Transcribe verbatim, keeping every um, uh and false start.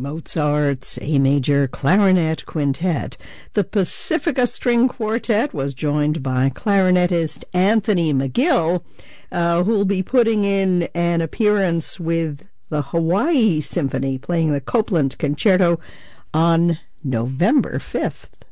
Mozart's A Major Clarinet Quintet. The Pacifica String Quartet was joined by clarinetist Anthony McGill, uh, who'll be putting in an appearance with the Hawaii Symphony, playing the Copland Concerto on November fifth.